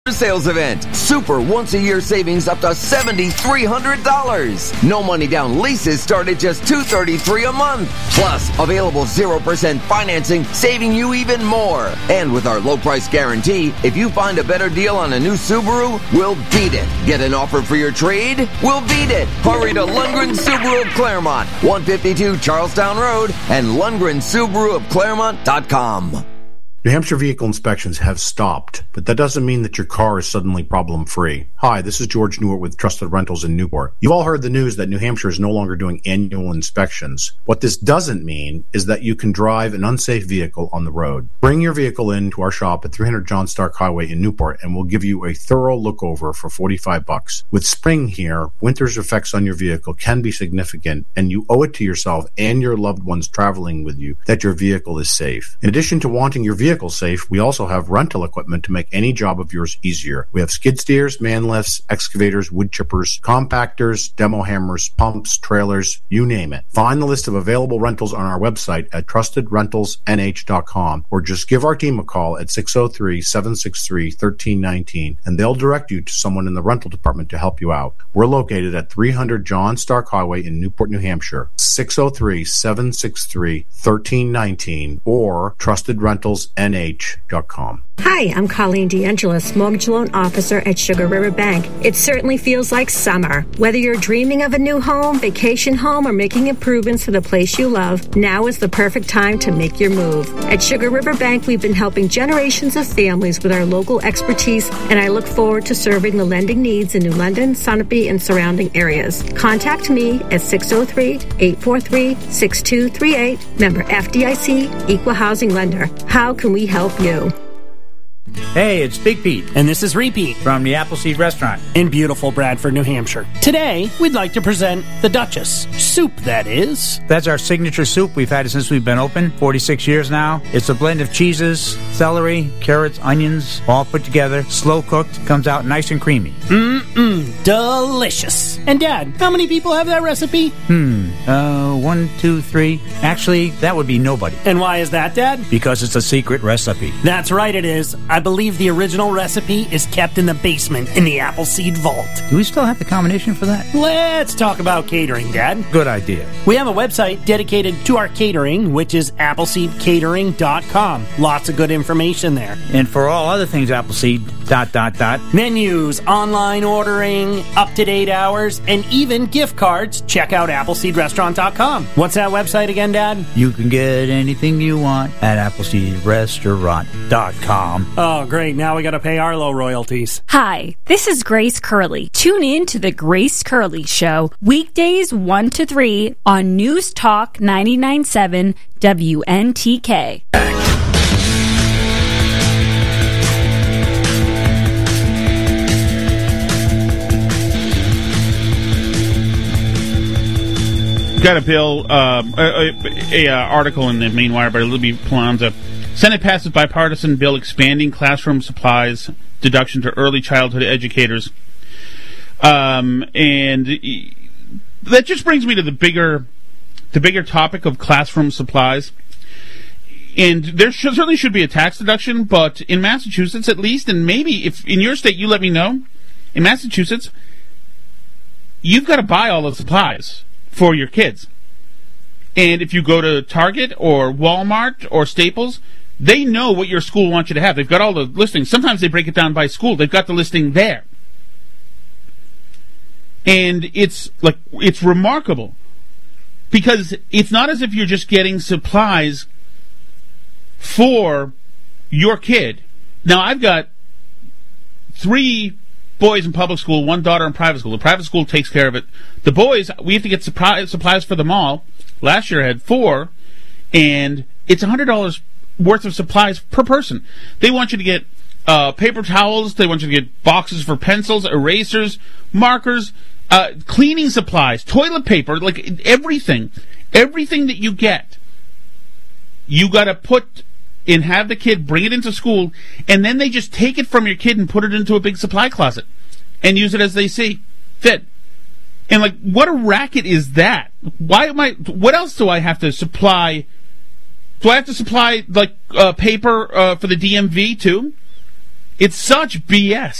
sales event. Super once-a-year savings up to $7,300. No money down leases start at just $233 a month. Plus, available 0% financing, saving you even more. And with our low price guarantee, if you find a better deal on a new Subaru, we'll beat it. Get an offer for your trade? We'll beat it. Hurry to Lundgren Subaru of Claremont, 152 Charlestown Road, and LundgrenSubaruofClaremont.com. New Hampshire vehicle inspections have stopped, but that doesn't mean that your car is suddenly problem-free. Hi, this is George Newart with Trusted Rentals in Newport. You've all heard the news that New Hampshire is no longer doing annual inspections. What this doesn't mean is that you can drive an unsafe vehicle on the road. Bring your vehicle in to our shop at 300 John Stark Highway in Newport, and we'll give you a thorough look-over for $45. With spring here, winter's effects on your vehicle can be significant, and you owe it to yourself and your loved ones traveling with you that your vehicle is safe. In addition to wanting your vehicle safe, we also have rental equipment to make any job of yours easier. We have skid steers, man lifts, excavators, wood chippers, compactors, demo hammers, pumps, trailers, you name it. Find the list of available rentals on our website at trustedrentalsnh.com or just give our team a call at 603-763-1319 and they'll direct you to someone in the rental department to help you out. We're located at 300 John Stark Highway in Newport, New Hampshire, 603-763-1319 or trustedrentalsnh.com. Hi, I'm Colleen DeAngelis, Mortgage Loan Officer at Sugar River Bank. It certainly feels like summer. Whether you're dreaming of a new home, vacation home, or making improvements to the place you love, now is the perfect time to make your move. At Sugar River Bank, we've been helping generations of families with our local expertise, and I look forward to serving the lending needs in New London, Sunapee, and surrounding areas. Contact me at 603-843-6238. Member FDIC, Equal Housing Lender. How can we help you? Hey, it's Big Pete. And this is Repeat from the Appleseed Restaurant in beautiful Bradford, New Hampshire. Today, we'd like to present the Duchess. Soup, that is. That's our signature soup. We've had it since we've been open, 46 years now. It's a blend of cheeses, celery, carrots, onions, all put together, slow cooked, comes out nice and creamy. Delicious. And Dad, how many people have that recipe? 1, 2, 3. Actually, that would be nobody. And why is that, Dad? Because it's a secret recipe. That's right, it is. I believe the original recipe is kept in the basement in the Appleseed Vault. Do we still have the combination for that? Let's talk about catering, Dad. Good idea. We have a website dedicated to our catering, which is AppleseedCatering.com. Lots of good information there. And for all other things Appleseed, ... menus, online ordering, up-to-date hours, and even gift cards, check out AppleseedRestaurant.com. What's that website again, Dad? You can get anything you want at AppleseedRestaurant.com. Oh, great. Now we got to pay Arlo royalties. Hi, this is Grace Curley. Tune in to The Grace Curley Show, weekdays 1 to 3 on News Talk 99.7 WNTK. Got a bill, article in the Main Wire by Libby Planza. Senate passes bipartisan bill expanding classroom supplies deduction to early childhood educators. And that just brings me to the bigger topic of classroom supplies. And there certainly should be a tax deduction, but in Massachusetts at least, and maybe if in your state you let me know, in Massachusetts, you've got to buy all the supplies for your kids. And if you go to Target or Walmart or Staples, they know what your school wants you to have. They've got all the listings. Sometimes they break it down by school. They've got the listing there. And it's remarkable because it's not as if you're just getting supplies for your kid. Now, I've got 3 boys in public school, 1 daughter in private school. The private school takes care of it. The boys, we have to get supplies for them all. Last year I had 4, and it's $100 worth of supplies per person. They want you to get paper towels. They want you to get boxes for pencils, erasers, markers, cleaning supplies, toilet paper, like everything. Everything that you get, you got to put and have the kid bring it into school, and then they just take it from your kid and put it into a big supply closet and use it as they see fit. And what a racket is that? What else do I have to supply? Do I have to supply paper for the DMV too? It's such BS.